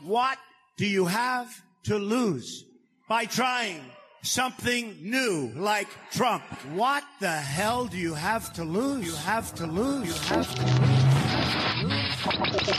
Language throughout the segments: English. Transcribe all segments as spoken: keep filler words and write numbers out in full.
What do you have to lose by trying something new like Trump? What the hell do you have to lose? You have to lose. You have to lose.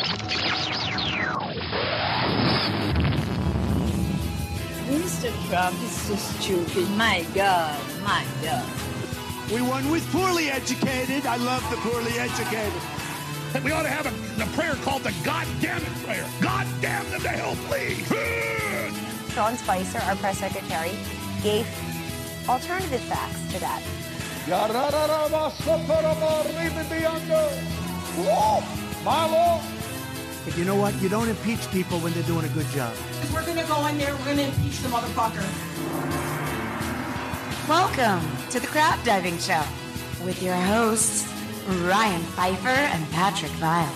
Mister Trump is so stupid. My God, my God. We won with poorly educated. I love the poorly educated. And we ought to have a, a prayer called the God damn it prayer. God damn them to hell, please. Sean Spicer, our press secretary, gave alternative facts to that. But you know what? You don't impeach people when they're doing a good job. We're going to go in there, we're going to impeach the motherfucker. Welcome to the Crab Diving Show with your hosts, Ryan Pfeiffer and Patrick Vile.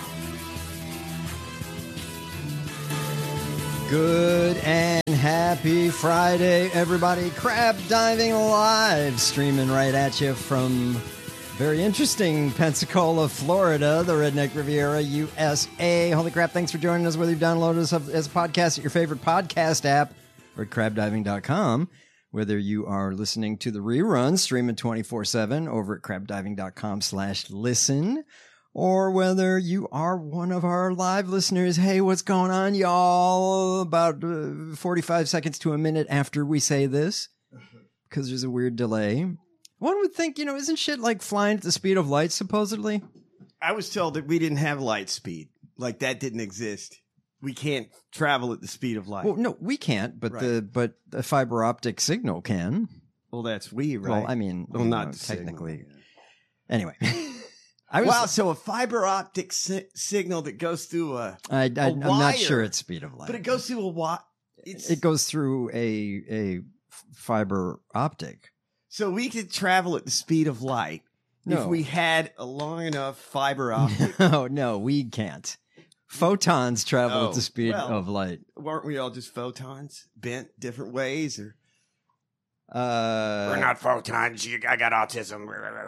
Good and happy Friday, everybody. Crab Diving Live, streaming right at you from very interesting Pensacola, Florida, the Redneck Riviera, U S A. Holy crap, thanks for joining us, whether you've downloaded us as a podcast at your favorite podcast app or at crab diving dot com. Whether you are listening to the rerun, streaming twenty-four seven over at crab diving dot com slash listen, or whether you are one of our live listeners. Hey, what's going on, y'all? About uh, forty-five seconds to a minute after we say this, because there's a weird delay. One would think, you know, isn't shit like flying at the speed of light, supposedly? I was told that we didn't have light speed. Like, that didn't exist. We can't travel at the speed of light. Well, no, we can't, but right. the but the fiber optic signal can. Well, that's we, right? Well, I mean, well, not know, technically. Signal, yeah. Anyway. I was, wow, so a fiber optic si- signal that goes through a, I, I, a I'm wire, not sure it's speed of light. But it goes through a wire. It goes through a a fiber optic. So we could travel at the speed of light no. if we had a long enough fiber optic. No, no, we can't. Photons travel oh, at the speed well, of light. Weren't we all just photons bent different ways? Or uh, we're not photons. You, I got autism.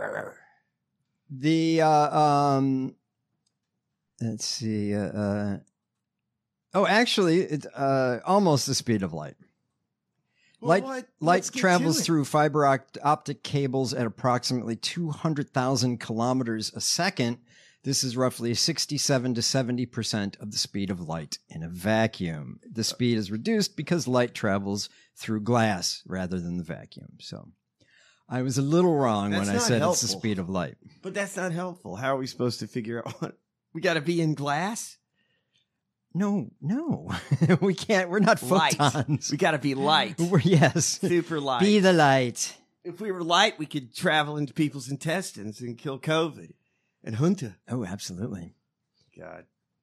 The uh, um, let's see. Uh, uh, oh, actually, it's uh, almost the speed of light. Well, light what? light travels through fiber opt- optic cables at approximately two hundred thousand kilometers a second. This is roughly sixty-seven to seventy percent of the speed of light in a vacuum. The speed is reduced because light travels through glass rather than the vacuum. So I was a little wrong that's when I said helpful. It's the speed of light. But that's not helpful. How are we supposed to figure out what? We got to be in glass? No, no. We can't. We're not photons. Light. We got to be light. We're, yes. Super light. Be the light. If we were light, we could travel into people's intestines and kill COVID. And Junta. Oh, absolutely. God.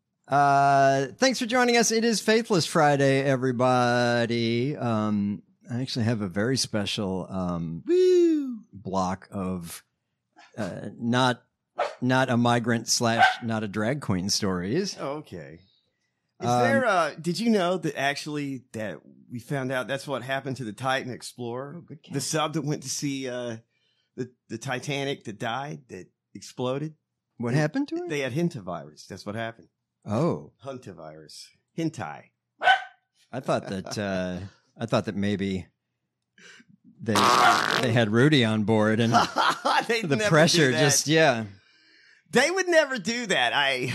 Uh, thanks for joining us. It is Faithless Friday, everybody. Um, I actually have a very special um, Woo! block of uh, not not a migrant slash not a drag queen stories. Oh, okay. Is Um, there? Uh, did you know that actually that we found out that's what happened to the Titan Explorer, Oh, good catch. the sub that went to see uh, the the Titanic that died that exploded? What They- happened to it? They had hintavirus. That's what happened. Oh, Huntavirus. Hentai. I thought that uh, I thought that maybe they they had Rudy on board and They'd the never pressure do that. just yeah. They would never do that. I.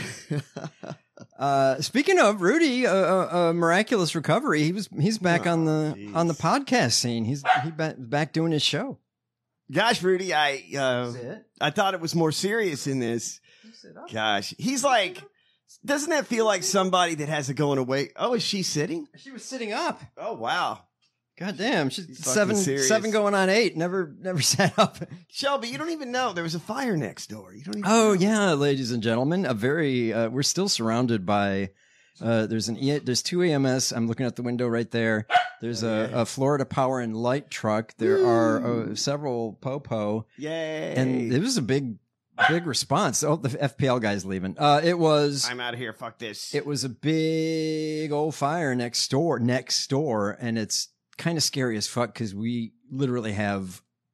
Uh, speaking of Rudy, a uh, uh, uh, miraculous recovery. He was he's back Oh, on the geez. on the podcast scene. He's he back, back doing his show. Gosh, Rudy, I uh, it? I thought it was more serious in this. Gosh, he's like, doesn't that feel like somebody that has a going away? Oh, is she sitting? She was sitting up. Oh, wow. God damn, she's He's fucking seven serious. seven going on eight. Never never sat up. Shelby, you don't even know there was a fire next door. You don't even Oh know. yeah, ladies and gentlemen, a very uh, we're still surrounded by. Uh, there's an e- there's two E M S. I'm looking out the window right there. There's Oh, a, yeah. a Florida Power and Light truck. There are uh, several popo, Yay. and it was a big big response. Oh, the F P L guy's leaving. Uh, it was I'm out of here. Fuck this. it was a big old fire next door next door, and it's kind of scary as fuck because we literally have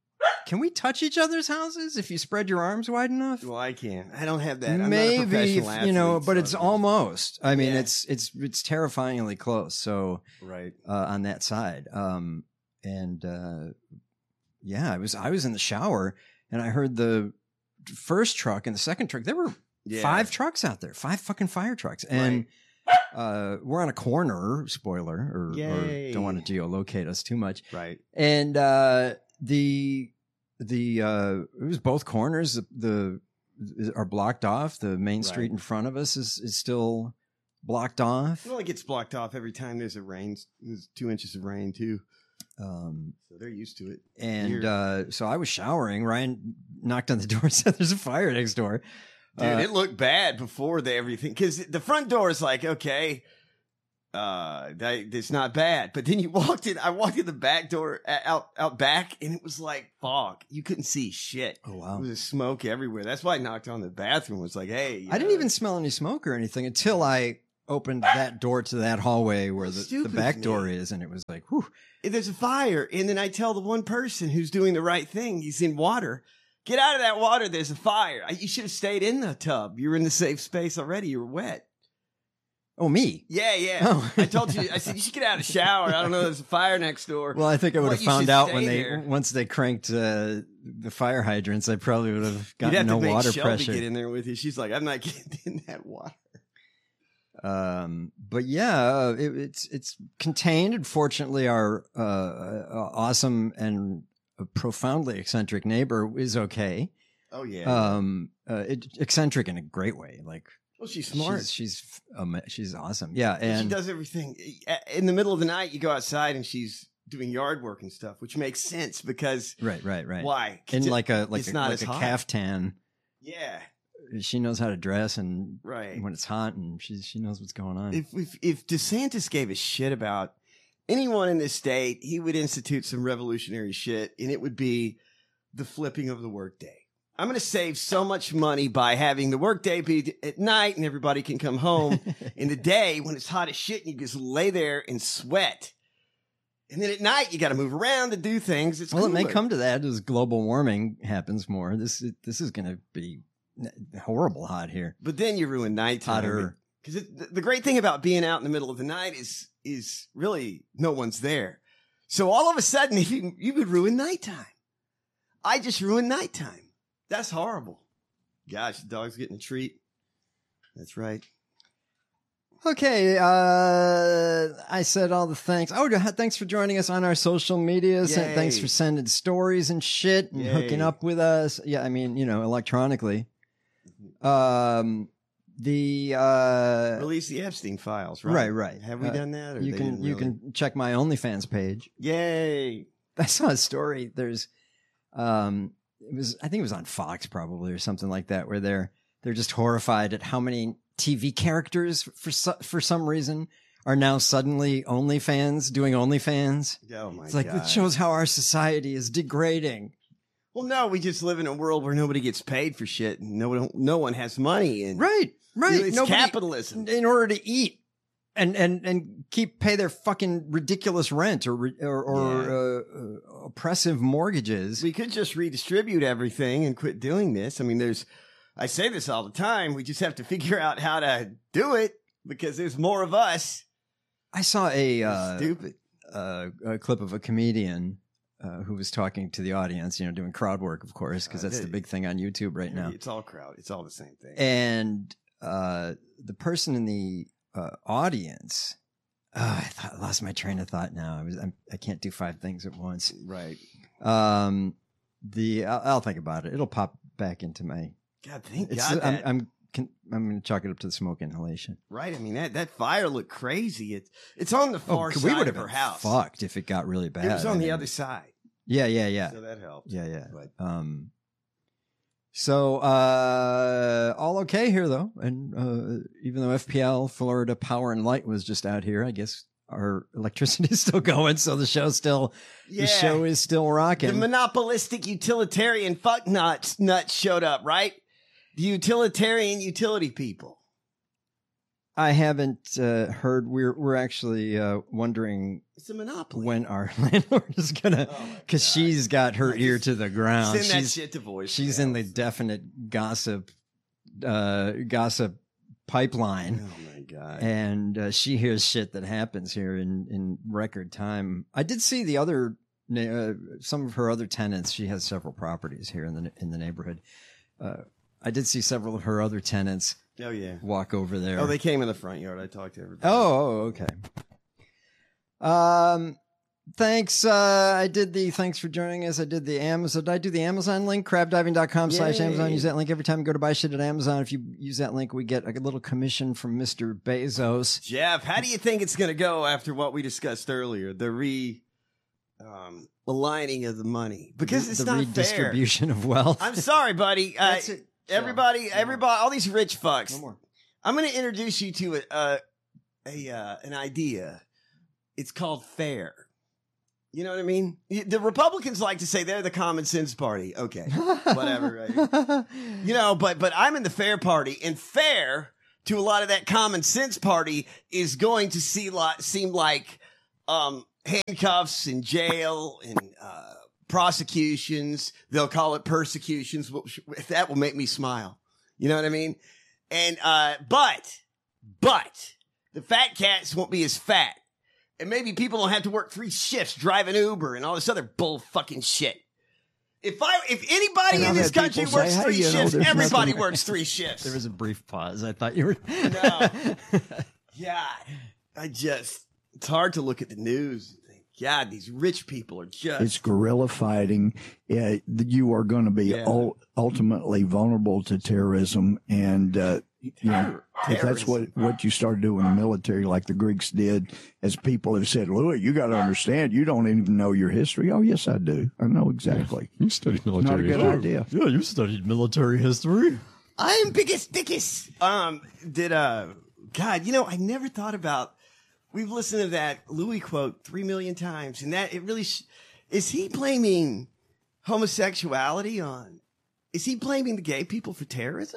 can we touch each other's houses if you spread your arms wide enough? Well, I can. I don't have that. I'm Maybe, not a professional if, athlete, you know, but so it's almost. I mean, Yeah. it's it's it's terrifyingly close. So right uh, on that side, um, and uh, yeah, I was I was in the shower and I heard the first truck and the second truck. There were Yeah. five trucks out there, five fucking fire trucks, and uh, we're on a corner. Spoiler, or, or Yay. don't want to geolocate us too much, right. and uh, the the uh, it was both corners. The, the are blocked off. The main street Right. in front of us is is still blocked off. Well, it gets blocked off every time there's a rain. There's two inches of rain too, Um, so they're used to it. and Here. uh, so I was showering. Ryan knocked on the door and said, "There's a fire next door." Dude, Uh, it looked bad before the everything because the front door is like okay, uh, that, it's not bad. But then you walked in. I walked in the back door uh, out out back, and it was like fog. You couldn't see shit. Oh It wow! was smoke everywhere. That's why I knocked on the bathroom. Was like, hey, I didn't uh, even smell any smoke or anything until I opened that door to that hallway where the, the Stupid back me. door is, and it was like, whew. there's a fire, and then I tell the one person who's doing the right thing. He's in water. Get out of that water. There's a fire. You should have stayed in the tub. You were in the safe space already. You were wet. Oh, me? Yeah, yeah. Oh. I told you. I said you should get out of the shower. I don't know. There's a fire next door. Well, I think I would Well, have you found should out stay when they there. once they cranked uh, the fire hydrants. I probably would have You'd gotten have no to make water Shelby pressure. get in there with you. She's like, I'm not getting in that water. Um, but yeah, uh, it, it's it's contained. And fortunately, our uh, uh, awesome and profoundly eccentric neighbor is okay. Oh yeah. Um, uh, it, eccentric in a great way. Like, well, she's smart. She's she's, um, she's awesome. Yeah, And and she does everything. In the middle of the night, you go outside and she's doing yard work and stuff, which makes sense because right, right, right. why? In like a like it's a, not like as a hot. caftan. Yeah. She knows how to dress, and Right. when it's hot, and she she knows what's going on. If, if if DeSantis gave a shit about anyone in this state, he would institute some revolutionary shit, and it would be the flipping of the workday. I'm going to save so much money by having the workday be at night, and everybody can come home in the day when it's hot as shit, and you just lay there and sweat. And then at night, you got to move around and do things. It's well, it may cooler. come to that as global warming happens more. This this is going to be horrible hot here. But then you ruin nighttime. Hotter. Because the great thing about being out in the middle of the night is is really no one's there. So all of a sudden, you, you would ruin nighttime. I just ruined nighttime. That's horrible. Gosh, the dog's getting a treat. That's right. Okay, uh, I said all the thanks. Oh, thanks for joining us on our social media. Sa- Yay. Thanks for sending stories and shit and Yay. hooking up with us. Yeah, I mean, you know, electronically. Um, the uh, Release the Epstein files, right? right, right. Have we Uh, done that? Or You they can didn't you really? can check my OnlyFans page. Yay! I saw a story. There's, um, it was I think it was on Fox probably or something like that, where they're they're just horrified at how many T V characters for so, for some reason are now suddenly OnlyFans doing OnlyFans. Oh my It's like god! it shows how our society is degrading. Well, no, we just live in a world where nobody gets paid for shit, and no one no one has money, and Right, right. It's Nobody- capitalism. in order to eat and and and keep pay their fucking ridiculous rent or re- or, or Yeah. uh, uh, oppressive mortgages. We could just redistribute everything and quit doing this. I mean, there's, I say this all the time. We just have to figure out how to do it because there's more of us. I saw a uh, Stupid. uh, a clip of a comedian uh, who was talking to the audience, you know, doing crowd work, of course, because Uh, that's the they- big thing on YouTube right now. It's all crowd. It's all the same thing. And uh, the person in the uh, audience, oh, I thought, lost my train of thought. Now I was I'm, I can't do five things at once. Right. Um, the I'll, I'll think about it. It'll pop back into my. God, thank It's, God. I'm that- I'm can, I'm going to chalk it up to the smoke inhalation. right. I mean, that, that fire looked crazy. It's it's on the far Oh, side we would of have her been house. fucked if it got really bad. It was on I the mean, other side. Yeah, yeah, yeah. So that helped. Yeah, yeah. But Um, so uh, all okay here though, and uh, even though F P L Florida Power and Light was just out here, I guess our electricity is still going, so the show still yeah. the show is still The rocking. monopolistic utilitarian fuck nuts nuts showed up, right? The utilitarian utility people. I haven't uh, heard. We're we're actually uh, wondering It's a monopoly. when our landlord is gonna, because she's got her ear to the ground. Send that she's shit to voice. she's in the definite gossip, uh, gossip pipeline. Oh my god! And uh, she hears shit that happens here in, in record time. I did see the other, uh, some of her other tenants. She has several properties here in the in the neighborhood. Uh, I did see several of her other tenants. Oh yeah, walk over there. Oh, they came in the front yard. I talked to everybody. Oh, oh okay. Um, thanks. Uh, I did the thanks for joining us. I did the Amazon. Did I do the Amazon link? crabdiving.com slash Amazon. Use that link every time you go to buy shit at Amazon. If you use that link, we get a little commission from Mister Bezos. Jeff, how do you think it's going to go after what we discussed earlier? The re um, aligning of the money, because it's the not redistribution fair. of wealth. I'm sorry, buddy. Uh, That's it. everybody, everybody, all these rich fucks. No more. I'm going to introduce you to a, uh, a uh, an idea. It's called fair. You know what I mean? The Republicans like to say they're the common sense party. Okay, whatever. Right? You know, but but I'm in the fair party, and fair to a lot of that common sense party is going to see lot, seem like um, handcuffs and jail and uh, prosecutions. They'll call it persecutions. That will make me smile. You know what I mean? And uh, but but the fat cats won't be as fat. And maybe people don't have to work three shifts driving Uber and all this other bull fucking shit. If I, if anybody And in I've this had country people works say, hey, three you know, shifts, there's everybody nothing- works three shifts. There was a brief pause. I thought you were. No. God, I just, it's hard to look at the news and think, God, these rich people are just. It's guerrilla fighting. Uh, you are going to be Yeah. ul- ultimately vulnerable to terrorism. And, uh, you know, if that's what, what you start doing in the military, like the Greeks did, as people have said, Louis, you got to understand, you don't even know your history. Oh, yes, I do. I know exactly. You studied Not a military good history. idea. Yeah, you studied military history. I'm biggest dickus. Um, did, uh, God, you know, I never thought about, we've listened to that Louis quote three million times, and that it really, sh- is he blaming homosexuality on, is he blaming the gay people for terrorism?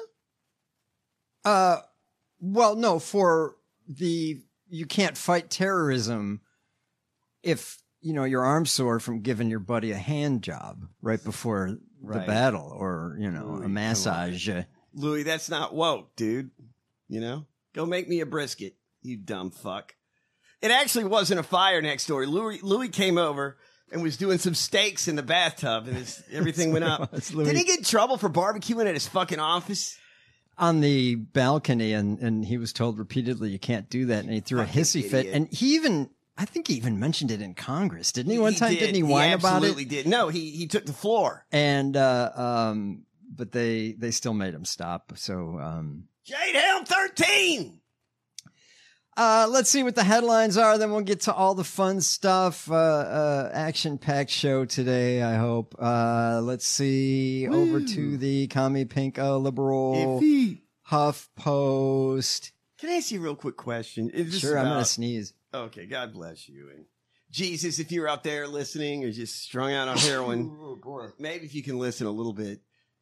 Uh, well, no, for the, you can't fight terrorism if, you know, your arm's sore from giving your buddy a hand job right before the Right. battle, or, you know, Louis, a come massage. Uh, Louis, that's not woke, dude. You know? Go make me a brisket, you dumb fuck. It actually wasn't a fire next door. Louis, Louis came over and was doing some steaks in the bathtub, and his, everything went up. That's Louis. Did he get in trouble for barbecuing at his fucking office? on the balcony, and, and he was told repeatedly, you can't do that. And he threw a Fucking hissy fit. idiot. And he even, I think he even mentioned it in Congress, didn't he? One time, did. didn't he whine about it? Absolutely did. No, he, he took the floor. And, uh, um, but they, they still made him stop. So, um, Jade Helm thirteen. Uh, let's see what the headlines are. Then we'll get to all the fun stuff. Uh, uh, action-packed show today, I hope. Uh, let's see. Woo. Over to the Commie Pink uh, Liberal Iffy. Huff Post. Can I ask you a real quick question? Is this Sure, I'm about- going to sneeze. Okay, God bless you. And Jesus, if you're out there listening or just strung out on heroin, maybe if you can listen a little bit.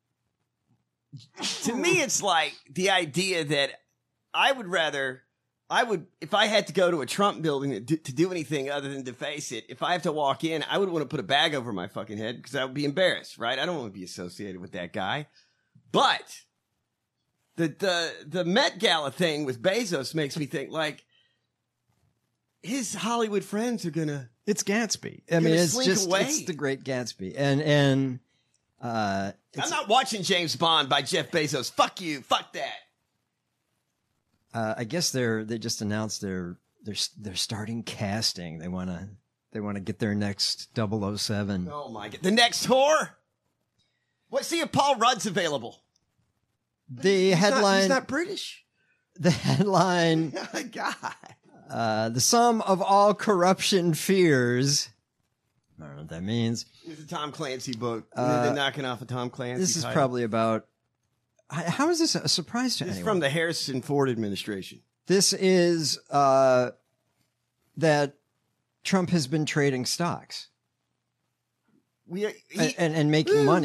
To me, it's like the idea that I would rather, I would, if I had to go to a Trump building to do, to do anything other than deface it, if I have to walk in, I would want to put a bag over my fucking head because I would be embarrassed, right? I don't want to be associated with that guy. But the the the Met Gala thing with Bezos makes me think like his Hollywood friends are gonna. It's Gatsby. I mean, Gonna it's slink just, away. it's the great Gatsby. And, and, uh, I'm not watching James Bond by Jeff Bezos. Fuck you. Fuck that. Uh, I guess they're they just announced they're they're they're starting casting. They want to they want to get their next double oh seven. Oh my god, the next tour. What? See if Paul Rudd's available. The He's not- headline. he's not British. The headline. Oh, God. Uh, the sum of all corruption fears. I don't know what that means. It's a Tom Clancy book. Uh, They're knocking off a Tom Clancy. This is title. probably about. h- How is this a surprise to It's anyone? from the Harrison Ford administration. This is uh, that Trump has been trading stocks We he, and, and, and making money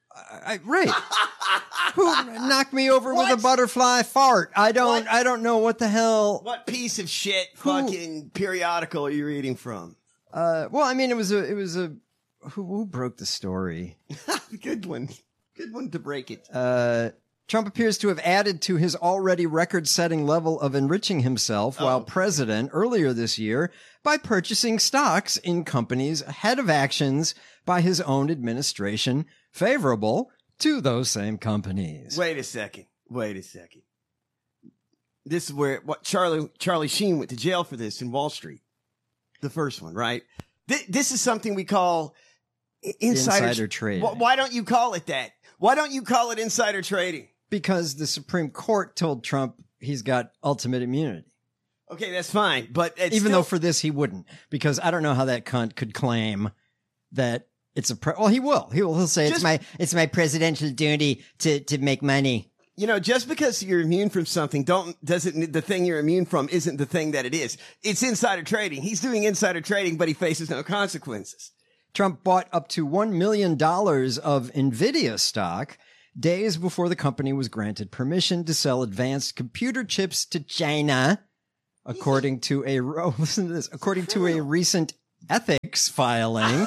I, right. Who knocked me over what? with a butterfly fart? I don't. What? I don't know what the hell. What piece of shit who, fucking periodical are you reading from? Uh, well, I mean, it was a. It was a. Who, who broke the story? Good one. Good one to break it. Uh, Trump appears to have added to his already record-setting level of enriching himself oh. while president earlier this year by purchasing stocks in companies ahead of actions by his own administration favorable to those same companies. Wait a second. Wait a second. This is where what Charlie Charlie Sheen went to jail for this in Wall Street. The first one, right? Th- this is something we call insider, insider trading. Why, why don't you call it that? Why don't you call it insider trading? Because the Supreme Court told Trump he's got ultimate immunity. Okay, that's fine. But it's even still- though for this he wouldn't, because I don't know how that cunt could claim that it's a pre- well, he will. He will. He'll say Just- it's my it's my presidential duty to to make money. You know, just because you're immune from something, don't doesn't the thing you're immune from isn't the thing that it is. It's insider trading. He's doing insider trading, but he faces no consequences. Trump bought up to one million dollars of NVIDIA stock days before the company was granted permission to sell advanced computer chips to China, according to a oh, listen to this. According to a recent ethics filing.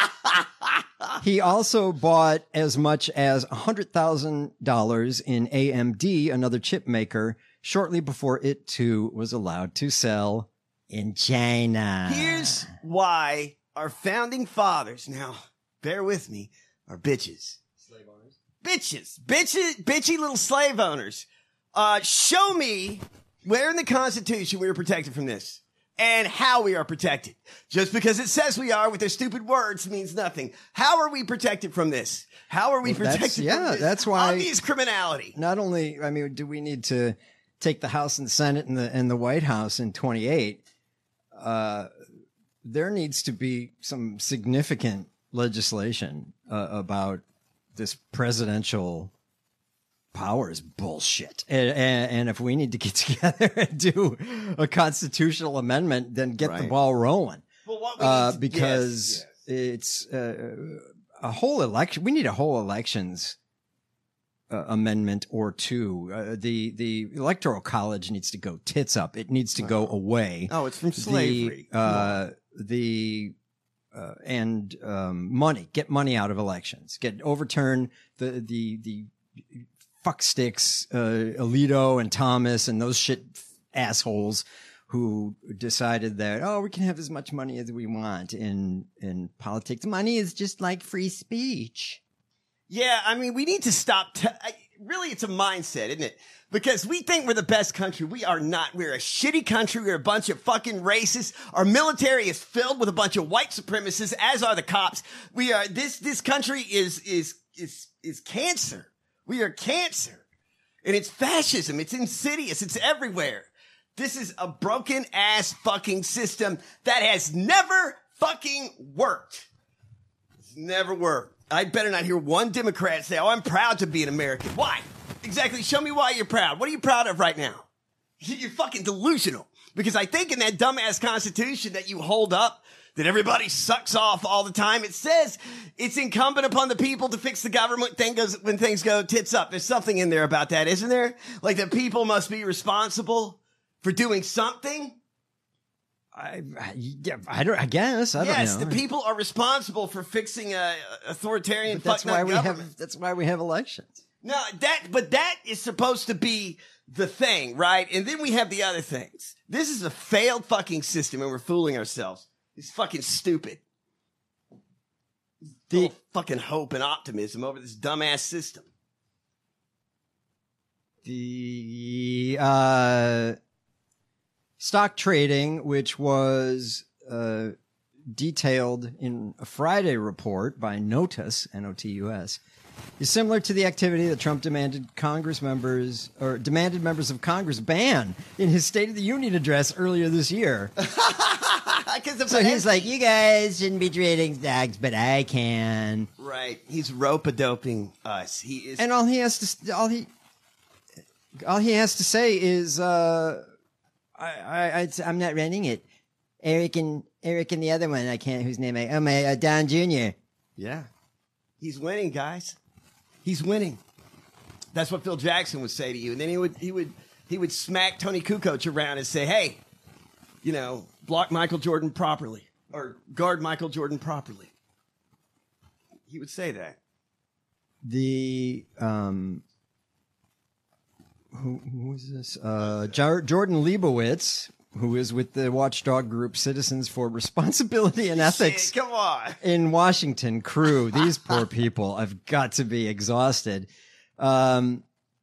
He also bought as much as one hundred thousand dollars in A M D, another chip maker, shortly before it too was allowed to sell in China. Here's why our founding fathers, now bear with me, are bitches. Slave owners? Bitches. Bitches, bitchy little slave owners. Uh, show me where in the Constitution we are protected from this. And how we are protected. Just because it says we are with their stupid words means nothing. How are we protected from this? How are we well, protected that's, from yeah, this? that's why obvious criminality. Not only, I mean, do we need to take the House and the Senate and the and the White House in twenty-eight? Uh, there needs to be some significant legislation uh, about this presidential powers bullshit. And, and, and if we need to get together and do a constitutional amendment, then get right. the ball rolling. Well, what we uh, to, because yes, yes. it's uh, a whole election. We need a whole elections uh, amendment or two. Uh, the the electoral college needs to go tits up. It needs to go away. Oh, it's from slavery. The, uh, the uh, and um, money. Get money out of elections. Get overturn the the the. fucksticks, uh, Alito and Thomas and those shit assholes who decided that, oh, we can have as much money as we want in, in politics. Money is just like free speech. Yeah. I mean, we need to stop. T- I, really, it's a mindset, isn't it? Because we think we're the best country. We are not. We're a shitty country. We're a bunch of fucking racists. Our military is filled with a bunch of white supremacists, as are the cops. We are, this, this country is, is, is, is cancer. We are cancer. And it's fascism. It's insidious. It's everywhere. This is a broken ass fucking system that has never fucking worked. It's never worked. I'd better not hear one Democrat say, oh, I'm proud to be an American. Why? Exactly. Show me why you're proud. What are you proud of right now? You're fucking delusional. Because I think in that dumbass Constitution that you hold up, that everybody sucks off all the time. It says it's incumbent upon the people to fix the government thing goes, when things go tits up. There's something in there about that, isn't there? Like the people must be responsible for doing something. I, I, yeah, I don't. I guess I yes, don't know. The people are responsible for fixing a authoritarian. But that's fucked why up we government. have. That's why we have elections. No, that. But that is supposed to be the thing, right? And then we have the other things. This is a failed fucking system, and we're fooling ourselves. It's fucking stupid. The fucking hope and optimism over this dumbass system. The uh, stock trading, which was uh, detailed in a Friday report by Notus, N O T U S, is similar to the activity that Trump demanded Congress members or demanded members of Congress ban in his State of the Union address earlier this year. So he's like, you guys shouldn't be trading stocks, but I can. Right. He's rope-a-doping us. He is. And all he has to, all he, all he has to say is, uh, I, I, I I'm not running it. Eric and Eric and the other one, I can't, whose name I, oh my, uh, Don Junior Yeah. He's winning, guys. He's winning. That's what Phil Jackson would say to you. And then he would he would he would smack Tony Kukoc around and say, hey, you know, block Michael Jordan properly or guard Michael Jordan properly. He would say that. The um who, who was this? Uh, Jar- Jordan Leibowitz, who is with the watchdog group Citizens for Responsibility and Ethics. Shit, come on. In Washington, crew. These poor people have got to be exhausted. Um,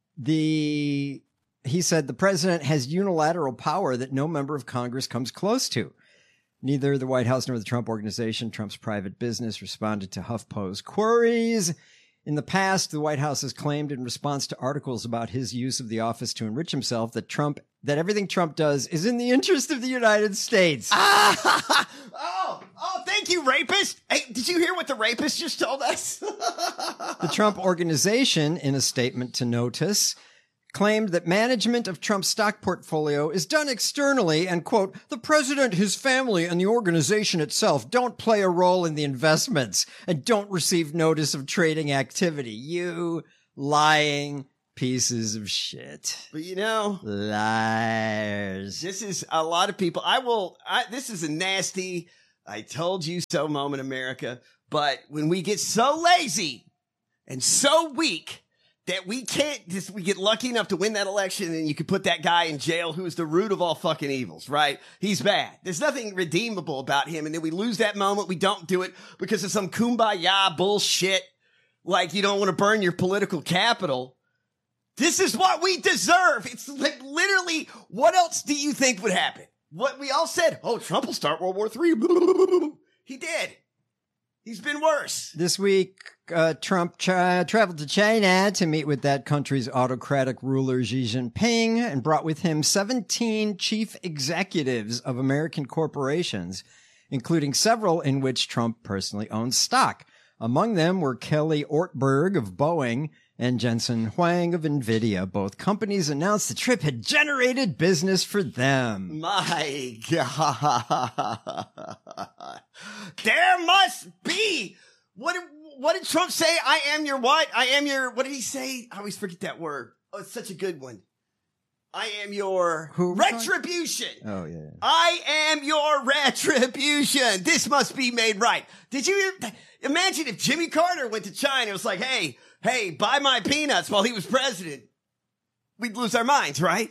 the he said the president has unilateral power that no member of Congress comes close to. Neither the White House nor the Trump Organization, Trump's private business, responded to HuffPo's queries. In the past, the White House has claimed in response to articles about his use of the office to enrich himself that Trump, that everything Trump does is in the interest of the United States. Ah! oh, oh, thank you, rapist. Hey, did you hear what the rapist just told us? The Trump Organization, in a statement to Notice, claimed that management of Trump's stock portfolio is done externally and, quote, the president, his family, and the organization itself don't play a role in the investments and don't receive notice of trading activity. You lying pieces of shit. But you know, liars. This is a lot of people. I will, I, this is a nasty, I told you so moment, America. But when we get so lazy and so weak, that we can't just, we get lucky enough to win that election and you could put that guy in jail who is the root of all fucking evils, right? He's bad. There's nothing redeemable about him. And then we lose that moment. We don't do it because of some kumbaya bullshit. Like you don't want to burn your political capital. This is what we deserve. It's like literally, what else do you think would happen? What we all said, oh, Trump will start World War Three. He did. He's been worse. This week, uh, Trump tra- traveled to China to meet with that country's autocratic ruler Xi Jinping and brought with him seventeen chief executives of American corporations, including several in which Trump personally owns stock. Among them were Kelly Ortberg of Boeing and Jensen Huang of NVIDIA. Both companies announced the trip had generated business for them. My God. There must be. What, what did Trump say? I am your what? I am your, what did he say? I always forget that word. Oh, it's such a good one. I am your Who? retribution. Oh, yeah. I am your retribution. This must be made right. Did you imagine if Jimmy Carter went to China and was like, hey, hey, buy my peanuts while he was president? We'd lose our minds, right?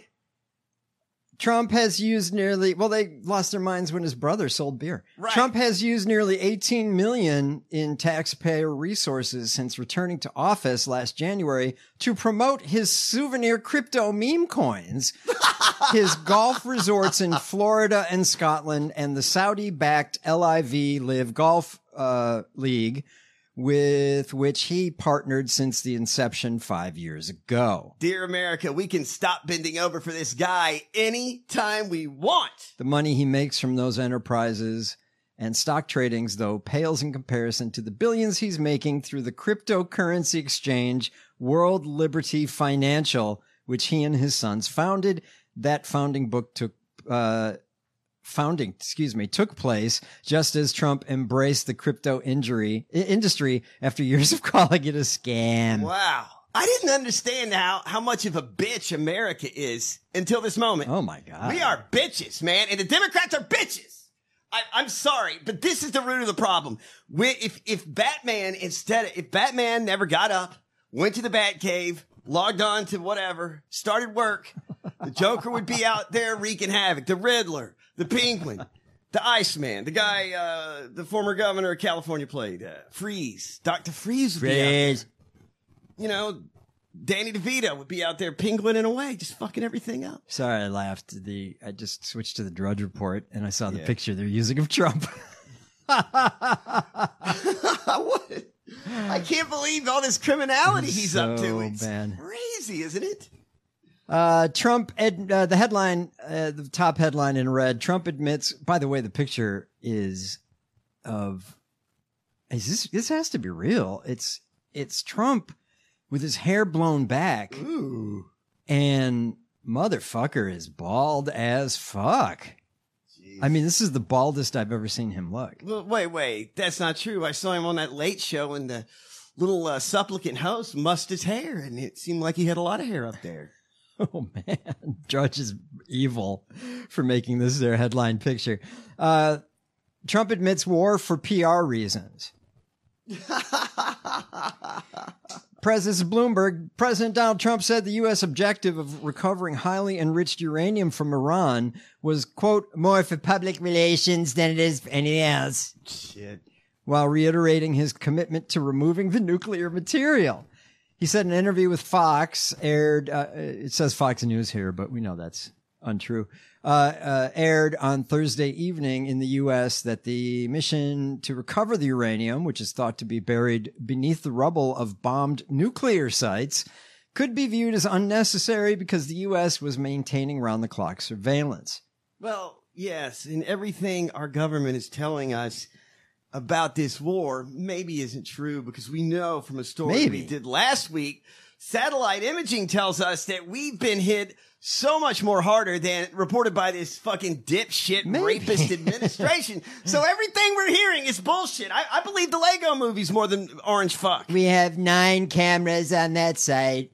Trump has used nearly, well, they lost their minds when his brother sold beer. Right. Trump has used nearly eighteen million dollars in taxpayer resources since returning to office last January to promote his souvenir crypto meme coins, his golf resorts in Florida and Scotland, and the Saudi-backed L I V Live Golf uh, League, with which he partnered since the inception five years ago. Dear America, we can stop bending over for this guy anytime we want. The money he makes from those enterprises and stock tradings, though, pales in comparison to the billions he's making through the cryptocurrency exchange World Liberty Financial, which he and his sons founded. That founding book took uh Founding, excuse me, took place just as Trump embraced the crypto injury, industry after years of calling it a scam. Wow. I didn't understand how, how much of a bitch America is until this moment. Oh, my God. We are bitches, man. And the Democrats are bitches. I, I'm sorry, but this is the root of the problem. We, if, if Batman instead, of, if Batman never got up, went to the Batcave, logged on to whatever, started work, the Joker would be out there wreaking havoc. The Riddler. The Penguin, the Iceman, the guy, uh, the former governor of California played, uh, Freeze. Doctor Freeze would be out there. You know, Danny DeVito would be out there penguining away, just fucking everything up. Sorry, I laughed. The I just switched to the Drudge Report and I saw the Yeah. picture they're using of Trump. What? I can't believe all this criminality he's up to. So It's bad. crazy, isn't it? Uh, Trump, ed, uh, the headline, uh, the top headline in red, Trump admits, by the way, the picture is of, is this, this has to be real. It's, it's Trump with his hair blown back. Ooh. And motherfucker is bald as fuck. Jeez. I mean, this is the baldest I've ever seen him look. Well, wait, wait. That's not true. I saw him on that Late Show and the, little uh, supplicant host mussed his hair, and it seemed like he had a lot of hair up there. Oh, man. Drudge is evil for making this their headline picture. Uh, Trump admits war for P R reasons. President Bloomberg, President Donald Trump said the U S objective of recovering highly enriched uranium from Iran was, quote, more for public relations than it is for anything else. Shit. While reiterating his commitment to removing the nuclear material. He said in an interview with Fox, aired, uh, it says Fox News here, but we know that's untrue, uh, uh, aired on Thursday evening in the U S that the mission to recover the uranium, which is thought to be buried beneath the rubble of bombed nuclear sites, could be viewed as unnecessary because the U S was maintaining round-the-clock surveillance. Well, yes, and everything our government is telling us about this war maybe isn't true, because we know from a story Maybe. we did last week, satellite imaging tells us that we've been hit so much more harder than reported by this fucking dipshit Maybe. rapist administration. So everything we're hearing is bullshit. I, I believe the Lego movies more than Orange Fuck. We have nine cameras on that site,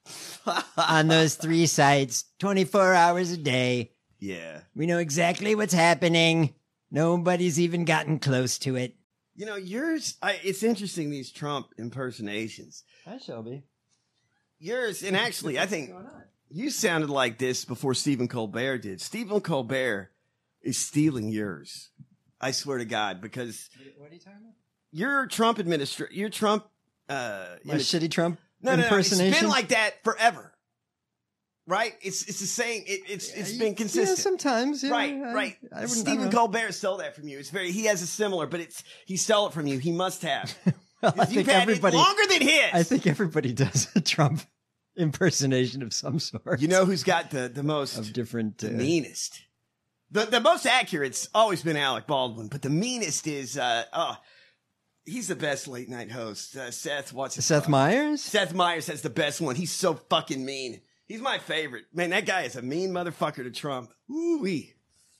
on those three sites, twenty-four hours a day. Yeah. We know exactly what's happening. Nobody's even gotten close to it. You know, yours, I, it's interesting, these Trump impersonations. Hi, Shelby. Yours, and actually, I think you sounded like this before Stephen Colbert did. Stephen Colbert is stealing yours. I swear to God, because What are you talking about? your Trump administration, your Trump, uh, My image- shitty Trump no, no, no, impersonation? it's been like that forever. Right? It's, it's the same. It, it's, it's been consistent. Yeah, sometimes. Yeah, Right, I- right. I wouldn't- I Stephen don't know. Colbert stole that from you. It's very, he has a similar, but it's, he stole it from you. He must have. Well, I You've think had it everybody longer than his. I think everybody does a Trump impersonation of some sort. You know who's got the, the most, of different, the uh, meanest? The, the most accurate's always been Alec Baldwin, but the meanest is, uh, oh, he's the best late night host. Uh, Seth, what's his Seth fuck? Meyers? Seth Meyers has the best one. He's so fucking mean. He's my favorite. Man, that guy is a mean motherfucker to Trump. Ooh-wee.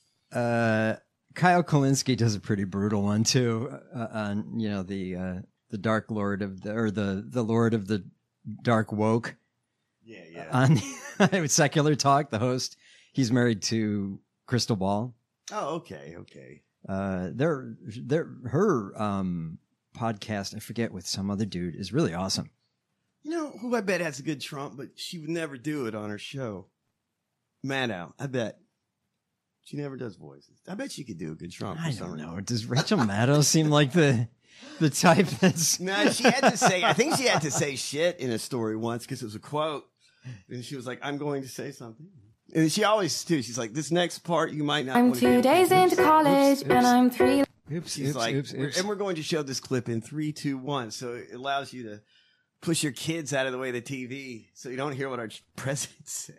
Uh, Kyle Kalinske does a pretty brutal one too, uh, on, you know, the, uh, the Dark Lord of the, or the, the Lord of the Dark Woke. Yeah, yeah. On Secular Talk, the host, he's married to Crystal Ball. Oh, okay, okay. Uh, their, their, her, um, podcast, I forget, with some other dude, is really awesome. You know who I bet has a good Trump, but she would never do it on her show? Maddow, I bet. She never does voices. I bet she could do a good Trump. I for some don't know. reason. Does Rachel Maddow seem like the, the type that's... No, she had to say, I think she had to say shit in a story once because it was a quote. And she was like, I'm going to say something. And she always, too, she's like, this next part you might not I'm want to two hear. days into college oops. and I'm three. Oops, She's oops, like, oops, we're- oops. and we're going to show this clip in three, two, one. So it allows you to push your kids out of the way of the T V so you don't hear what our president says.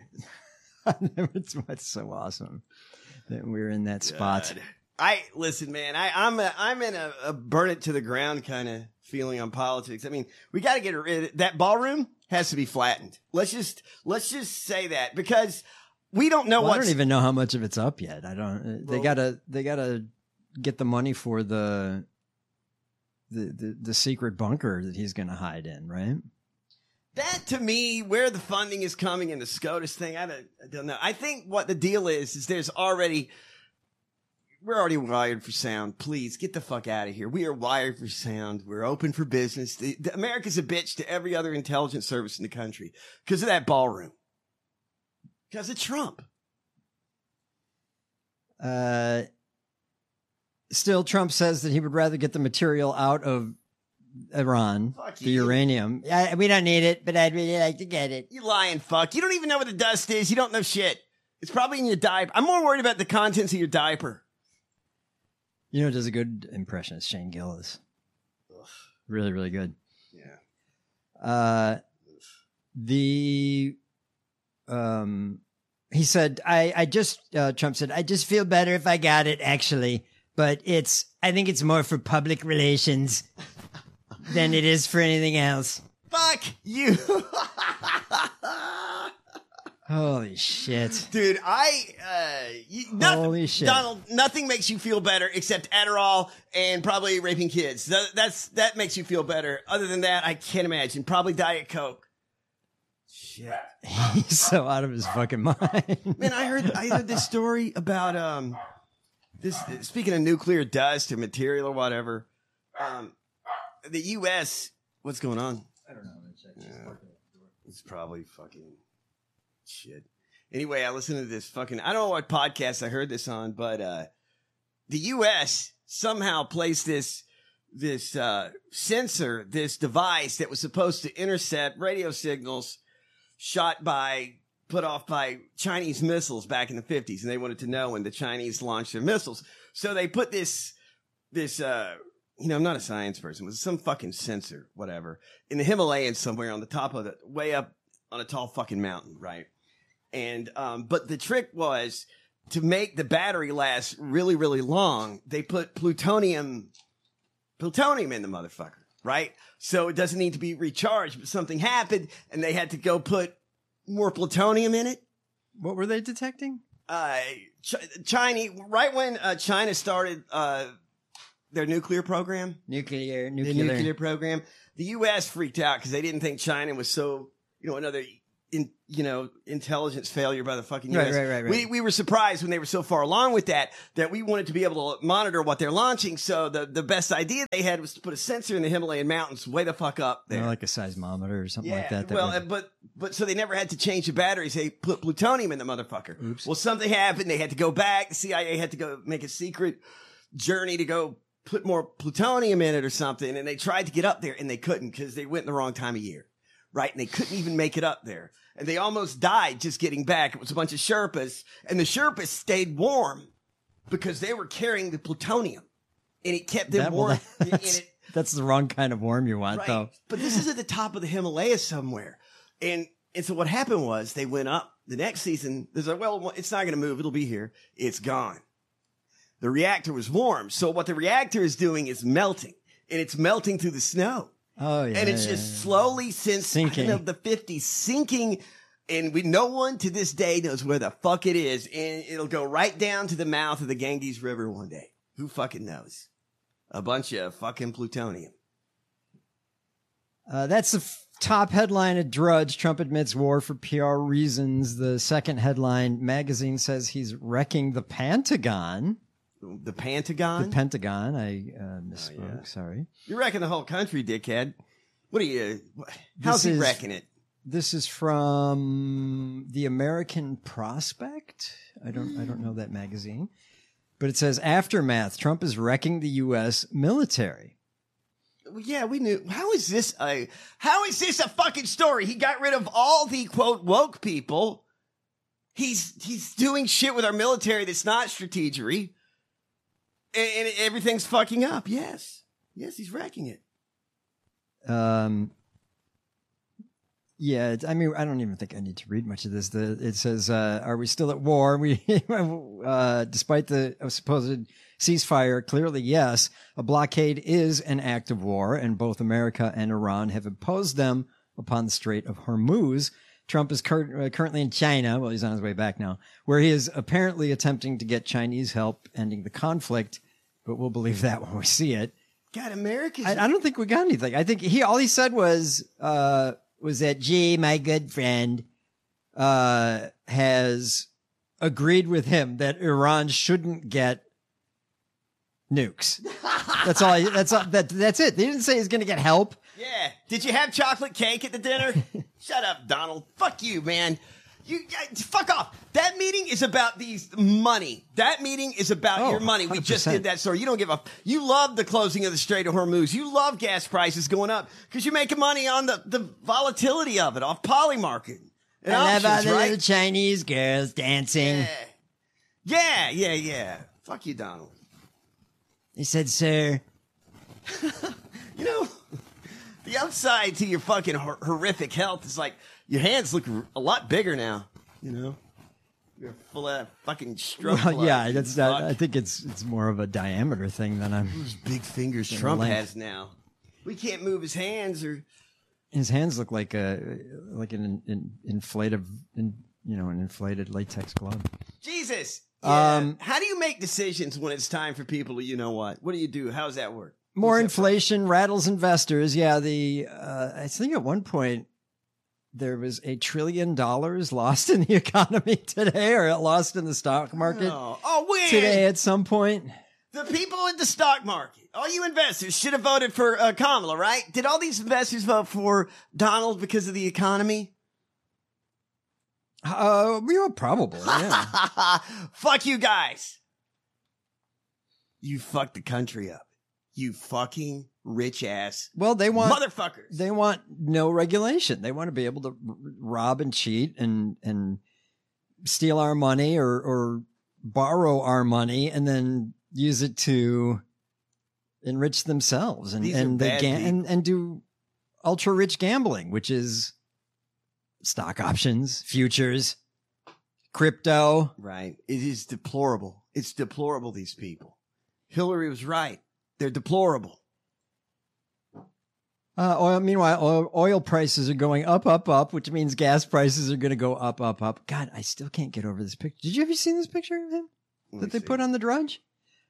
it's, it's so awesome that we're in that spot. God. I listen, man. I, I'm a, I'm in a, a burn it to the ground kind of feeling on politics. I mean, we got to get rid. That ballroom has to be flattened. Let's just let's just say that because we don't know Well, I what. don't even know how much of it's up yet. I don't. uh, They Well- gotta. They gotta get the money for the the the, the secret bunker that he's going to hide in, right? That to me, where the funding is coming in the SCOTUS thing, I don't, I don't know. I think what the deal is is there's already. We're already wired for sound. Please get the fuck out of here. We are wired for sound. We're open for business. The, the, America's a bitch to every other intelligence service in the country because of that ballroom. Because of Trump. Uh, still, Trump says that he would rather get the material out of Iran, Fuck the you. uranium. I, we don't need it, but I'd really like to get it. You lying fuck. You don't even know what the dust is. You don't know shit. It's probably in your diaper. I'm more worried about the contents of your diaper. You know, who does a good impression is Shane Gillis. Really, really good. Yeah. Uh, the um, he said, I, I just uh, Trump said, I just feel better if I got it, actually, but it's I think it's more for public relations than it is for anything else. Fuck you. Holy shit. Dude, I, uh, you, nothing, Holy shit. Donald, nothing makes you feel better except Adderall and probably raping kids. That, that's, that makes you feel better. Other than that, I can't imagine. Probably Diet Coke. Shit. He's so out of his fucking mind. Man, I heard, I heard this story about, um, this, speaking of nuclear dust or material or whatever, um, the U S, what's going on? I don't know. Yeah, it's probably fucking shit. Anyway, I listened to this fucking, I don't know what podcast I heard this on, but uh, the U S somehow placed this this uh, sensor, this device that was supposed to intercept radio signals shot by, put off by Chinese missiles back in the fifties. And they wanted to know when the Chinese launched their missiles. So they put this, this, uh, you know, I'm not a science person. It was some fucking sensor, whatever, in the Himalayas somewhere on the top of the, way up on a tall fucking mountain, right? And, um, but the trick was to make the battery last really, really long. They put plutonium, plutonium in the motherfucker, right? So it doesn't need to be recharged, but something happened and they had to go put more plutonium in it. What were they detecting? Uh, Ch- China, right when uh, China started, uh, their nuclear program, Nuclear, nuclear. the nuclear program, the U S freaked out because they didn't think China was so, you know, another, in, you know, intelligence failure by the fucking U S. Right, right, right, right. We, we were surprised when they were so far along with that, that we wanted to be able to monitor what they're launching. So the, the best idea they had was to put a sensor in the Himalayan mountains way the fuck up there. You know, like a seismometer or something Yeah, like that. that well, would- uh, but but so they never had to change the batteries. They put plutonium in the motherfucker. Oops. Well, something happened. They had to go back. The C I A had to go make a secret journey to go put more plutonium in it or something. And they tried to get up there and they couldn't because they went in the wrong time of year. Right? And they couldn't even make it up there. And they almost died just getting back. It was a bunch of Sherpas. And the Sherpas stayed warm because they were carrying the plutonium. And it kept them that, well, warm. that- And that's, it, that's the wrong kind of worm you want, Right. though. But this is at the top of the Himalayas somewhere. And and so what happened was they went up the next season. There's like, well, it's not going to move. It'll be here. It's gone. The reactor was warm. So what the reactor is doing is melting. And it's melting through the snow. Oh, yeah. and it's yeah, just yeah. slowly since Sinking. I don't know, the fifties sinking. And we, no one to this day knows where the fuck it is. And it'll go right down to the mouth of the Ganges River one day. Who fucking knows? A bunch of fucking plutonium. Uh, that's the f- top headline at Drudge. Trump admits war for P R reasons. The second headline, magazine says he's wrecking the Pentagon. The Pentagon? The Pentagon. I uh, misspoke. Oh, yeah. Sorry. You're wrecking the whole country, dickhead. What are you? How's This he is- wrecking it? This is from the American Prospect. I don't. I don't know that magazine, but it says aftermath. Trump is wrecking the U S military. Well, yeah, we knew. How is this a? How is this a fucking story? He got rid of all the quote woke people. He's he's doing shit with our military that's not strategery, and, and everything's fucking up. Yes, yes, he's wrecking it. Um. Yeah, it- I mean, I don't even think I need to read much of this. The it says, uh, "Are we still at war? We, uh, despite the supposed ceasefire, clearly yes. A blockade is an act of war, and both America and Iran have imposed them upon the Strait of Hormuz. Trump is cur- uh, currently in China. Well, he's on his way back now, where he is apparently attempting to get Chinese help ending the conflict. But we'll believe that when we see it. God, America's. I, I don't think we got anything. I think he all he said was uh, was that gee, my good friend uh, has agreed with him that Iran shouldn't get nukes. That's all. I, that's all, that. That's it. They didn't say he's going to get help. Yeah. Did you have chocolate cake at the dinner? Shut up, Donald. Fuck you, man. You uh, fuck off. That meeting is about these money. That meeting is about Oh, your money. We one hundred just percent. did that story. You don't give a. You love the closing of the Strait of Hormuz. You love gas prices going up because you're making money on the, the volatility of it off Polymarket and I love all options, the right? little Chinese girls dancing. Yeah, yeah, yeah. Fuck you, Donald. He said, "Sir, You know, the upside to your fucking hor- horrific health is like your hands look r- a lot bigger now. You know, you're full of that fucking stroke. well, blood, yeah, you that's. fuck. I, I think it's it's more of a diameter thing than I'm." Those big fingers Yeah, Trump length. has now. We can't move his hands or. His hands look like a like an, an inflative, in, you know, an inflated latex glove. Jesus. Yeah. Um, How do you make decisions when it's time for people to, you know what? What do you do? How does that work? More What's that inflation rattles investors. Yeah, the uh, I think at one point there was a trillion dollars lost in the economy today, or lost in the stock market Oh, oh weird. today at some point. The people in the stock market, all you investors should have voted for uh, Kamala, right? Did all these investors vote for Donald because of the economy? Uh, we were probably. Yeah. Fuck you guys. You fucked the country up. You fucking rich ass. Well, they want motherfuckers. They want no regulation. They want to be able to r- rob and cheat and and steal our money or or borrow our money and then use it to enrich themselves and These are and they bad ga- people. and and do ultra rich gambling, which is stock options, futures, crypto. Right. It is deplorable. It's deplorable, these people. Hillary was right. They're deplorable. Uh, oil, meanwhile, oil, oil prices are going up, up, up, which means gas prices are going to go up, up, up. God, I still can't get over this picture. Did you ever see this picture of him Let that me they see. put on the Drudge?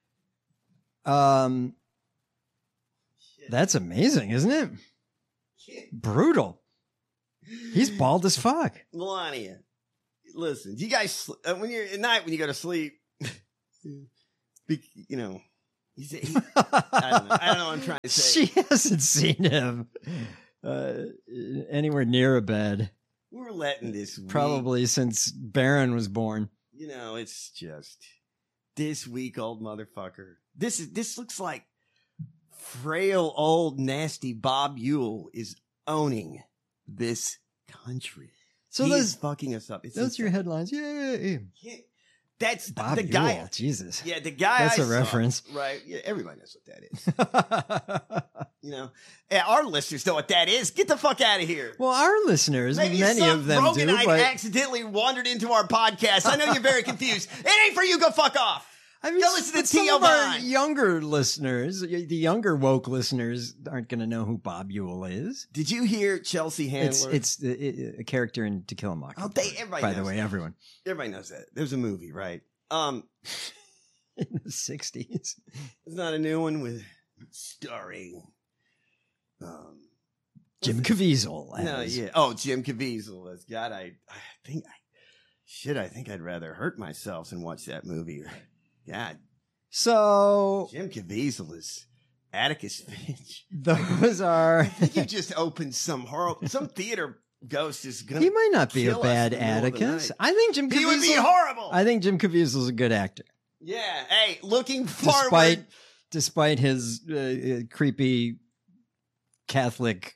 Um, that's amazing, isn't it? Brutal. He's bald as fuck. Melania, listen, you guys, sl- uh, when you're at night, when you go to sleep, be, you know, he's, he, I don't know. I don't know what I'm trying to say. She hasn't seen him uh, anywhere near a bed, We're letting this week, probably since Barron was born. you know, it's just this weak old motherfucker. This is, this looks like frail old nasty Bob Ewell is owning this country. So he those, is fucking us up. It's those are your insane. headlines. Yay. Yeah. That's Bob the guy. Ewell, Jesus. Yeah, the guy. That's I a saw, reference. right? Yeah, everybody knows what that is. You know, yeah, our listeners know what that is. Get the fuck out of here. Well, our listeners, Maybe many some of them do, Roganite but accidentally wandered into our podcast. I know you're very confused. It ain't for you. Go fuck off. I mean, Go listen to but some T O of our Vine. younger listeners, the younger woke listeners, aren't going to know who Bob Ewell is. Did you hear Chelsea Handler? It's it's a, a character in To Kill a Mockingbird. Oh, they- everybody by the knows way, that. everyone Everybody knows that. There's a movie, right? Um, in the sixties. it's not a new one with starring. Um, Jim Caviezel. no, as- yeah. Oh, Jim Caviezel. As God, I, I think I, shit. I think I'd rather hurt myself than watch that movie. God, So Jim Caviezel is Atticus Finch. those are. I think you just opened some horrible. Some theater ghost is gonna. He might not be a kill us bad in the middle of the Atticus. night. I think Jim Caviezel. He would be horrible. I think Jim Caviezel's a good actor, Yeah. Hey, looking forward. despite despite his uh, uh, creepy Catholic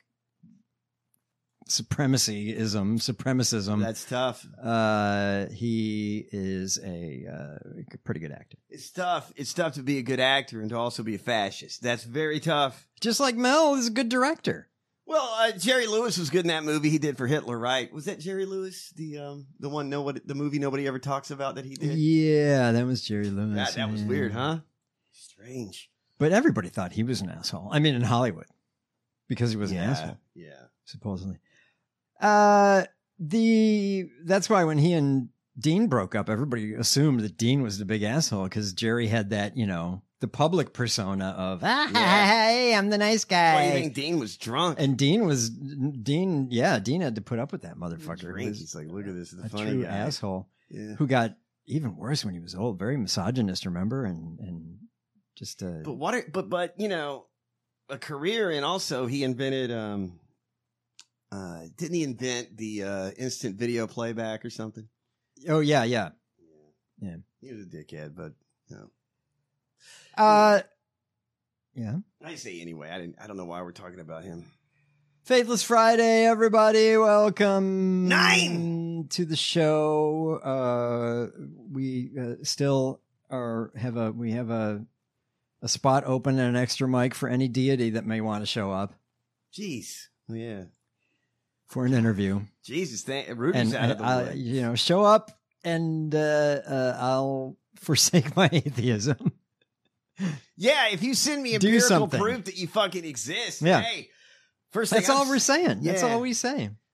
supremacyism, supremacism. That's tough. Uh, he is a uh, pretty good actor. It's tough. It's tough to be a good actor and to also be a fascist. That's very tough. Just like Mel is a good director. Well, uh, Jerry Lewis was good in that movie he did for Hitler, right? Was that Jerry Lewis, the um, the one nobody, the movie nobody ever talks about that he did? Yeah, that was Jerry Lewis. That, that was yeah. weird, huh? Strange. But everybody thought he was an asshole. I mean, in Hollywood, because he was yeah, an asshole, yeah. supposedly. Uh, the that's why when he and Dean broke up, everybody assumed that Dean was the big asshole because Jerry had that, you know, the public persona of, ah, Yeah. hey, I'm the nice guy. Why do you think Dean was drunk? And Dean was Dean. Yeah, Dean had to put up with that motherfucker. Drink. He was He's like, look at this, the a funny true guy. asshole Yeah. who got even worse when he was old. Very misogynist, remember? And and just uh, But what? Are, but but you know, a career, and also he invented. um uh Didn't he invent the uh instant video playback or something? oh yeah, yeah. Yeah. He was a dickhead, but you know. Uh, yeah. I say anyway. I didn't. I don't know why we're talking about him. Faithless Friday, everybody. Welcome Nine! to the show. Uh, we uh, still are have a we have a a spot open and an extra mic for any deity that may want to show up Jeez. Yeah. for an interview. Jesus. Thank. Rudy's And out of the I, I, way. you know, show up and uh, uh, I'll forsake my atheism. Yeah. If you send me Do empirical something. proof that you fucking exist, Yeah. hey. First thing That's I'm- all we're saying. That's Yeah. all we say.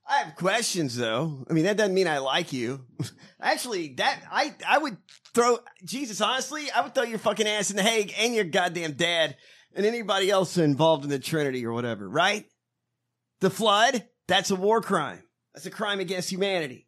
I have questions, though. I mean, that doesn't mean I like you. Actually, that I I would throw Jesus. Honestly, I would throw your fucking ass in the Hague and your goddamn dad and anybody else involved in the Trinity or whatever. Right? The flood. That's a war crime. That's a crime against humanity.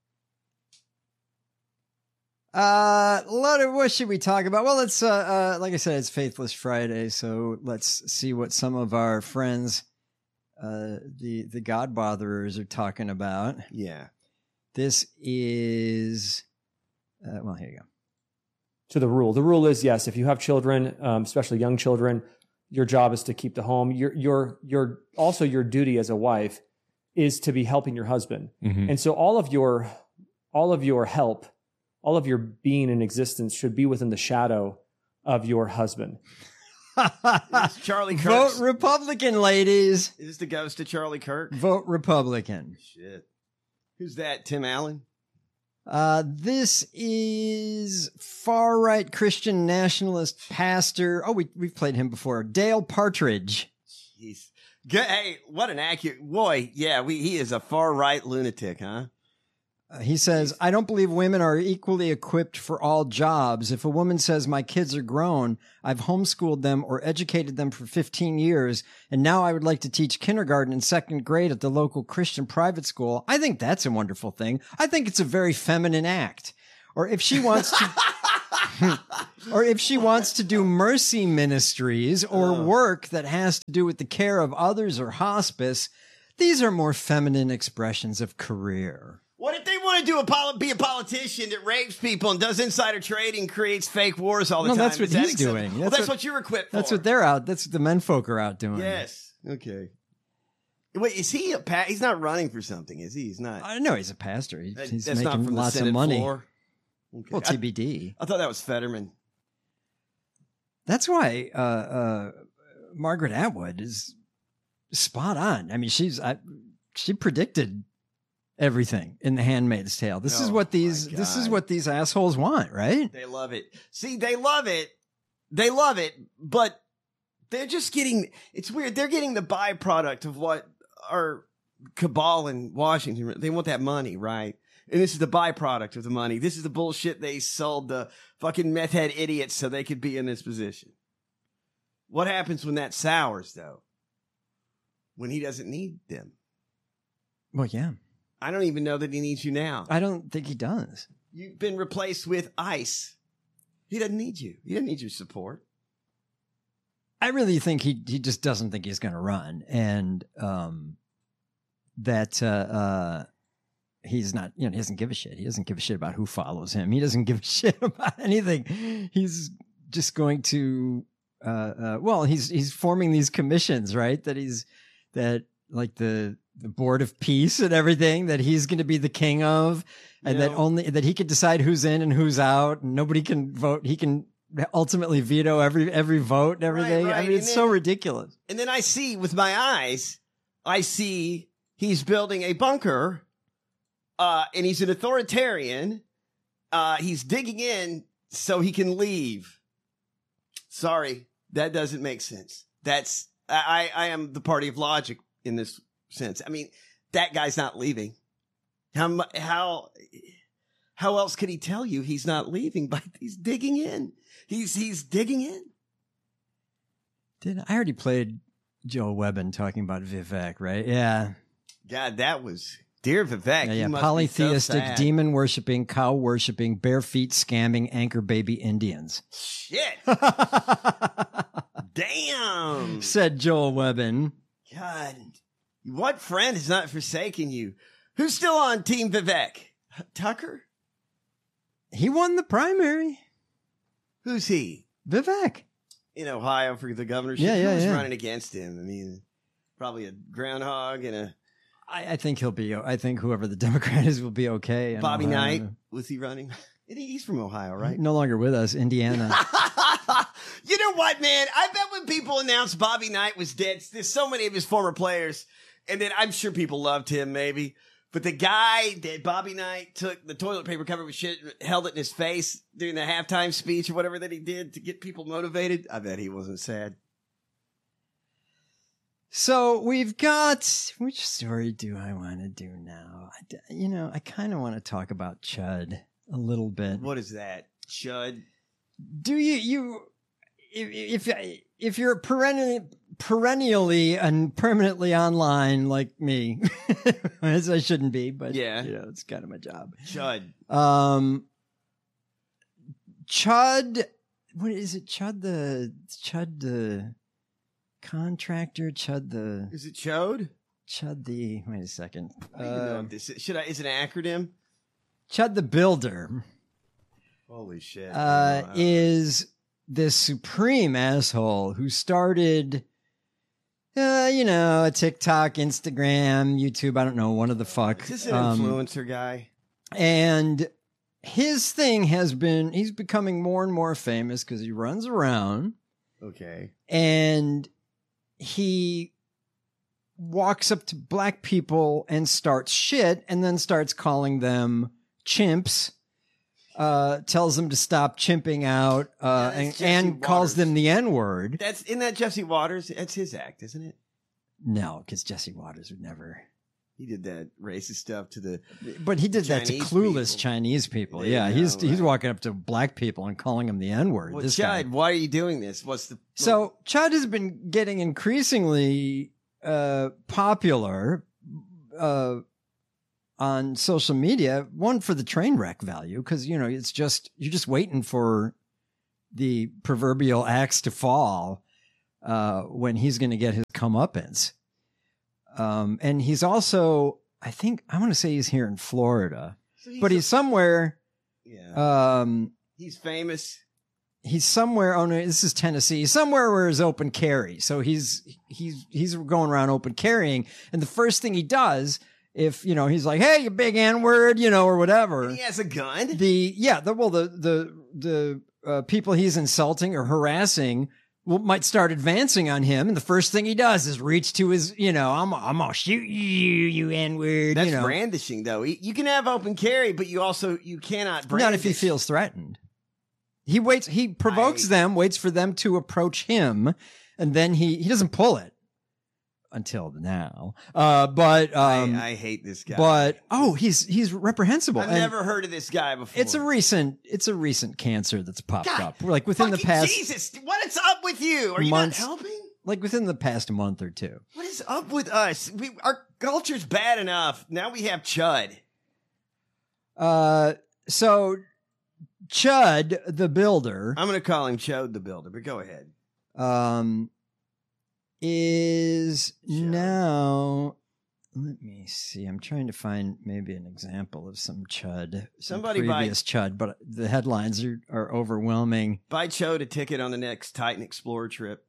Uh, lot of, what should we talk about? Well, it's, uh, uh, like I said, it's Faithless Friday, so let's see what some of our friends, uh, the, the God Botherers are talking about. Yeah. This is, uh, well, here you go. To the rule. The rule is, yes, if you have children, um, especially young children, your job is to keep the home. Your, your, your, also your duty as a wife is to be helping your husband. Mm-hmm. And so all of your, all of your help, all of your being in existence should be within the shadow of your husband. Is Charlie Kirk. Vote Republican, ladies. Is this the ghost of Charlie Kirk? Vote Republican. Shit. Who's that? Tim Allen? Uh, this is far-right Christian nationalist pastor. Oh, we, we've played him before. Dale Partridge. Jeez. Good. Hey, what an accurate boy. Yeah, we, he is a far-right lunatic, huh? Uh, he says, I don't believe women are equally equipped for all jobs. If a woman says, my kids are grown, I've homeschooled them or educated them for fifteen years, and now I would like to teach kindergarten and second grade at the local Christian private school, I think that's a wonderful thing. I think it's a very feminine act. Or if she wants to... or if she wants to do mercy ministries or Oh. work that has to do with the care of others or hospice, these are more feminine expressions of career. What if they want to do a poli- be a politician that rapes people and does insider trading, creates fake wars all the No, time? that's what Is that he's acceptable? doing. Well, That's that's what- what, you're equipped for. That's what they're out. That's what the men folk are out doing. Yes. Okay. Wait, is he a pa- He's not running for something, is he? He's not. I know he's a pastor. He- That- he's that's not making from the lots of Senate money. floor? Okay. Well, T B D. I, I thought that was Fetterman. That's why uh, uh, Margaret Atwood is spot on. I mean, she's I, she predicted everything in The Handmaid's Tale. This is Oh, what these my this is God. what these assholes want, right? They love it. See, they love it. They love it, but they're just getting, it's weird. They're getting the byproduct of what our cabal in Washington, they want that money, right? And this is the byproduct of the money. This is the bullshit they sold the fucking meth head idiots so they could be in this position. What happens when that sours, though? When he doesn't need them? Well, yeah. I don't even know that he needs you now. I don't think he does. You've been replaced with ICE. He doesn't need you. He doesn't need your support. I really think he he just doesn't think he's going to run, and um, that uh, uh, he's not. You know, he doesn't give a shit. He doesn't give a shit about who follows him. He doesn't give a shit about anything. He's just going to. Uh, uh, well, he's he's forming these commissions, right? That he's that like the the Board of Peace and everything that he's going to be the king of, and You that know- only that he can decide who's in and who's out, and nobody can vote. He can ultimately veto every every vote and everything. right. I mean, And it's then- so ridiculous. And then I see with my eyes, I see he's building a bunker, uh, and he's an authoritarian. Uh, he's digging in so he can leave. Sorry, that doesn't make sense. That's I, I am the party of logic in this sense. I mean, that guy's not leaving. How mu- how how else could he tell you he's not leaving? But he's digging in. He's he's digging in. Did I already played Joe Webbin talking about Vivek, right? Yeah. God, that was dear Vivek. Yeah, you yeah. must be so Polytheistic, sad. demon worshipping, cow worshipping, bare feet scamming, anchor baby Indians. Shit. Damn. Said Joel Webbin. God, what friend has not forsaken you? Who's still on Team Vivek? Tucker? He won the primary. Who's he? Vivek. In Ohio for the governorship? Yeah, yeah, Who was yeah. running against him? I mean, probably a groundhog and a I, I think he'll be. I think whoever the Democrat is will be okay. in Bobby Ohio. Knight. Was he running? He's from Ohio, right? No longer with us, Indiana. You know what, man? I bet when people announced Bobby Knight was dead, there's so many of his former players, and then I'm sure people loved him, maybe. But the guy that Bobby Knight took the toilet paper covered with shit, held it in his face during the halftime speech or whatever that he did to get people motivated, I bet he wasn't sad. So we've got, which story do I want to do now? I d you know, I kind of want to talk about Chud a little bit. What is that? Chud? Do you, you, if, if, if you're perennially, perennially and permanently online like me, as I shouldn't be, but yeah, you know, it's kind of my job. Chud. Um, Chud, what is it? Chud the, Chud the contractor? Chud the... Is it Chode? Chud the, wait a second. I don't even know if this is, should I, is it an acronym? Chud the Builder. Holy shit. Uh, is this supreme asshole who started, uh, you know, a TikTok, Instagram, YouTube, I don't know, one of the fuck. Is this an um, influencer guy? And his thing has been, he's becoming more and more famous because he runs around. Okay. And he walks up to black people and starts shit and then starts calling them chimps. Uh, tells them to stop chimping out, uh, Yeah, and, Jesse and calls Waters. them the N-word. That's in that Jesse Waters. That's his act, isn't it? No, because Jesse Waters would never. He did that racist stuff to the. But he did that to Chinese clueless people. Chinese people. They Yeah, know, he's he's right. walking up to black people and calling them the N-word. Well, this guy. Chud, why are you doing this? What's the? So Chud has been getting increasingly uh, popular uh, on social media. One, for the train wreck value, because you know it's just you're just waiting for the proverbial axe to fall uh, when he's going to get his comeuppance. Um, and he's also, I think, I want to say he's here in Florida, So he's but he's a- somewhere. Yeah. Um, He's famous. he's somewhere. Oh no, this is Tennessee. He's somewhere where it's open carry. So he's he's he's going around open carrying, and the first thing he does, if you know, he's like, "Hey, you big N word," you know, or whatever. And he has a gun. The yeah, the well, the the the uh, people he's insulting or harassing will, might start advancing on him, and the first thing he does is reach to his, you know, I'm I'm gonna shoot you, you N word. That's you know, brandishing, though. He- You can have open carry, but you also you cannot brandish. not if he feels threatened. He waits. He provokes them, waits for them to approach him, and then he he doesn't pull it until now. Uh, but um, I, I hate this guy. But oh, he's he's reprehensible. I've And never heard of this guy before. It's a recent it's a recent cancer that's popped God, up. Like within the fucking past Jesus, what is up with you? Are you months, not helping? Like within the past month or two. What is up with us? We, our culture's bad enough. Now we have Chud. Uh, so Chud the Builder. I'm going to call him Chud the Builder, but go ahead. Um, is now. Let me see. I'm trying to find maybe an example of some Chud, some Somebody buy- previous Chud, but the headlines are, are overwhelming. Buy Chud a ticket on the next Titan Explorer trip.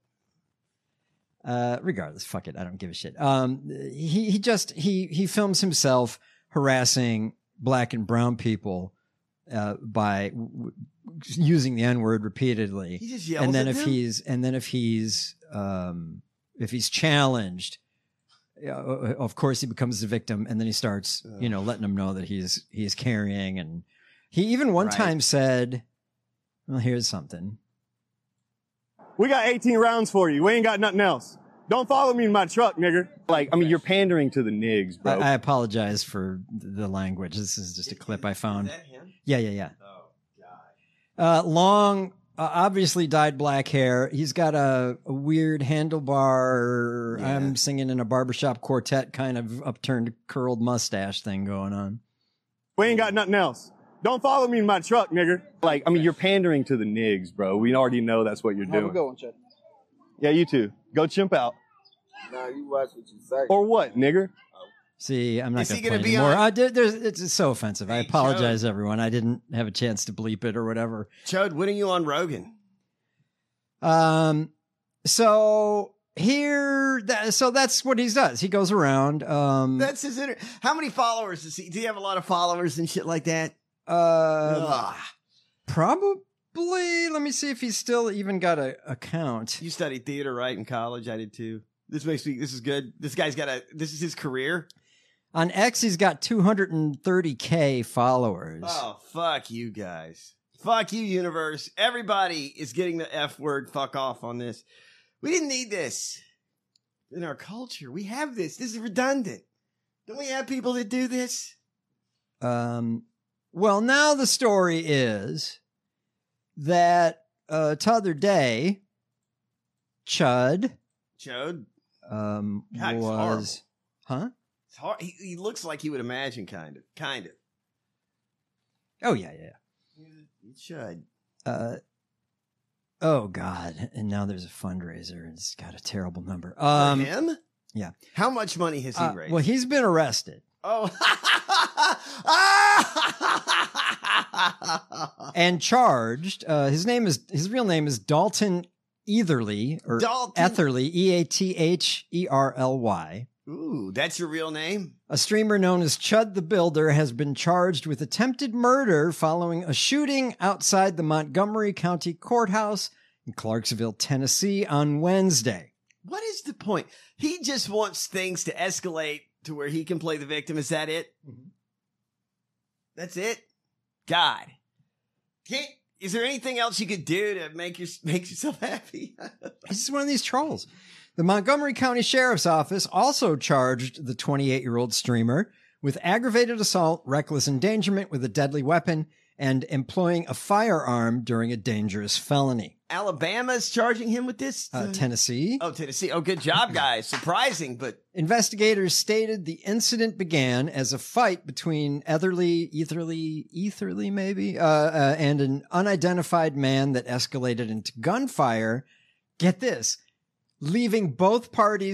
Uh, regardless, fuck it. I don't give a shit. Um, he he just he he films himself harassing black and brown people uh, by w- w- using the N word repeatedly. He just yells and then at if them? he's and then if he's um, if he's challenged, uh, of course he becomes the victim, and then he starts you know letting them know that he's he's carrying, and he even one Right. time said, "Well, here's something." We got eighteen rounds for you. We ain't got nothing else. Don't follow me in my truck, nigger. Like, I mean, you're pandering to the nigs, bro. I, I apologize for the language. This is just a clip I found. Yeah, yeah, yeah. Oh, God. Uh, long, uh, obviously dyed black hair. He's got a, a weird handlebar. Yeah. I'm singing in a barbershop quartet kind of upturned curled mustache thing going on. We ain't got nothing else. Don't follow me in my truck, nigger. Like, I mean, you're pandering to the nigs, bro. We already know that's what you're Have a doing. good one, Chud. Yeah, you too. Go chimp out. Nah, you watch what you say. Or what, nigger? See, I'm not Is he going to gonna play be anymore. on- I did, there's, it's so offensive. I apologize, everyone. I didn't have a chance to bleep it or whatever. Chud, when are you on Rogan? Um, so here, that, so that's what he does. He goes around. Um, That's his inter- How many followers does he? Do you have a lot of followers and shit like that? uh, probably. Let me see if he's still even got a account. You studied theater, right, in college? I did too. This makes me. This is good. This guy's got a. This is his career. On X, he's got two hundred thirty K followers. Oh, fuck you guys. Fuck you, universe. Everybody is getting the F word fuck off on this. We didn't need this. in our culture. We have this. This is redundant. Don't we have people that do this? Um, well, now the story is that uh, t'other day, Chud, Chud, um, God, he's was, huh? It's hard. He, he looks like you would imagine, kind of, kind of. Oh yeah, yeah. He should. Uh, oh God! And now there's a fundraiser, and it's got a terrible number. Um, For him? Yeah. How much money has he Uh, raised? well, he's been arrested. Oh. And charged. Uh, his name is his real name is Dalton Etherly or Dalton? Etherly, E A T H E R L Y. Ooh, that's your real name? A streamer known as Chud the Builder has been charged with attempted murder following a shooting outside the Montgomery County Courthouse in Clarksville, Tennessee on Wednesday. What is the point? He just wants things to escalate to where he can play the victim. Is that it? Mm-hmm. That's it? God. Can't, is there anything else you could do to make your, make yourself happy? He's just one of these trolls. The Montgomery County Sheriff's Office also charged the twenty-eight-year-old streamer with aggravated assault, reckless endangerment with a deadly weapon, and employing a firearm during a dangerous felony. Alabama's charging him with this? Uh, Tennessee. Oh, Tennessee. Oh, good job, guys. Surprising, but... Investigators stated the incident began as a fight between Etherly, Etherly, Etherly maybe, uh, uh, and an unidentified man that escalated into gunfire. Get this. Leaving both parties